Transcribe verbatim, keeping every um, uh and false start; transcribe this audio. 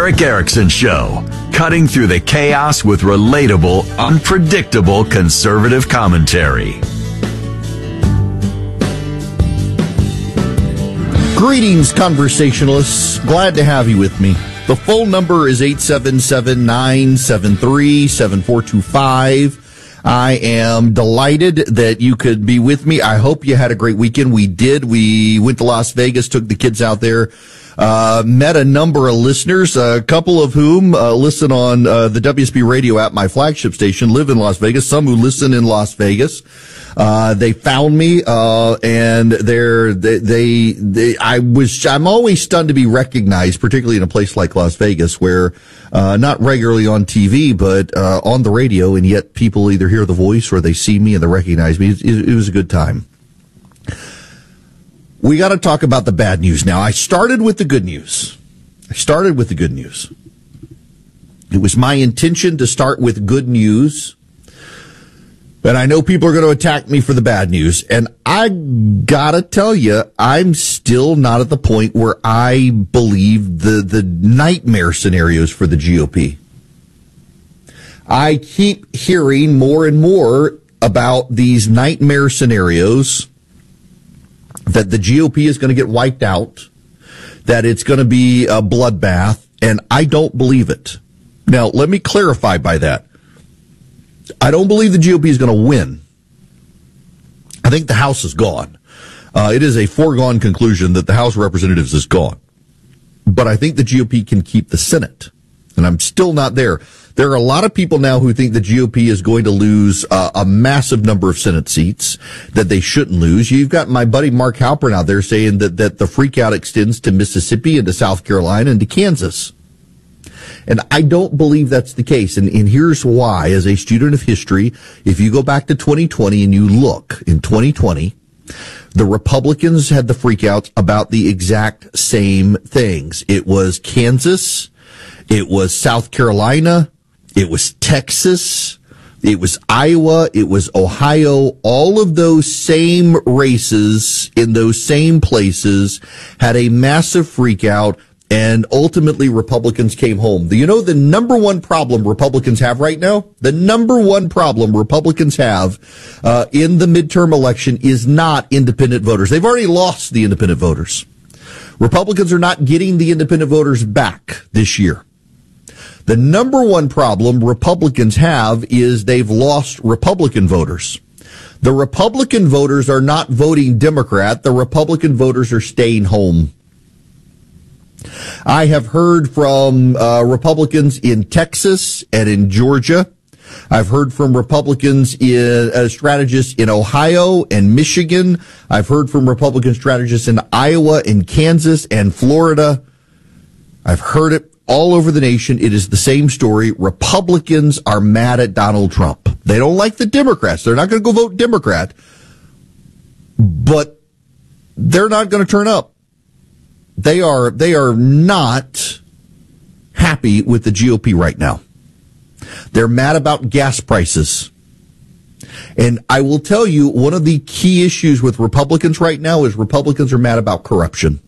Erick Erickson Show, cutting through the chaos with relatable, unpredictable conservative commentary. Greetings, conversationalists. Glad to have you with me. The phone number is eight seven seven, nine seven three, seven four two five. I am delighted that you could be with me. I hope you had a great weekend. We did. We went to Las Vegas, took the kids out there, uh, met a number of listeners, a couple of whom uh, listen on uh, the W S B radio app, my flagship station, live in Las Vegas, some who listen in Las Vegas. Uh, they found me, uh, and they're, they, they, they, I was, I'm always stunned to be recognized, particularly in a place like Las Vegas where, uh, not regularly on T V, but, uh, on the radio, and yet people either hear the voice or they see me and they recognize me. It, it, it was a good time. We got to talk about the bad news now. I started with the good news. I started with the good news. It was my intention to start with good news. And I know people are going to attack me for the bad news. And I gotta tell you, I'm still not at the point where I believe the, the nightmare scenarios for the G O P. I keep hearing more and more about these nightmare scenarios that the G O P is going to get wiped out, that it's going to be a bloodbath, and I don't believe it. Now, let me clarify by that. I don't believe the G O P is going to win. I think the House is gone. Uh, it is a foregone conclusion that the House of Representatives is gone. But I think the G O P can keep the Senate. And I'm still not there. There are a lot of people now who think the G O P is going to lose uh, a massive number of Senate seats that they shouldn't lose. You've got my buddy Mark Halpern out there saying that, that the freakout extends to Mississippi and to South Carolina and to Kansas. And I don't believe that's the case. And, and here's why. As a student of history, if you go back to twenty twenty and you look in twenty twenty, the Republicans had the freakouts about the exact same things. It was Kansas. It was South Carolina. It was Texas. It was Iowa. It was Ohio. All of those same races in those same places had a massive freakout. And ultimately, Republicans came home. Do you know the number one problem Republicans have right now? The number one problem Republicans have uh, in the midterm election is not independent voters. They've already lost the independent voters. Republicans are not getting the independent voters back this year. The number one problem Republicans have is they've lost Republican voters. The Republican voters are not voting Democrat. The Republican voters are staying home. I have heard from uh, Republicans in Texas and in Georgia. I've heard from Republicans in uh, strategists in Ohio and Michigan. I've heard from Republican strategists in Iowa and Kansas and Florida. I've heard it all over the nation. It is the same story. Republicans are mad at Donald Trump. They don't like the Democrats. They're not going to go vote Democrat, but they're not going to turn up. They are, they are not happy with the G O P right now. They're mad about gas prices. And I will tell you, one of the key issues with Republicans right now is Republicans are mad about corruption.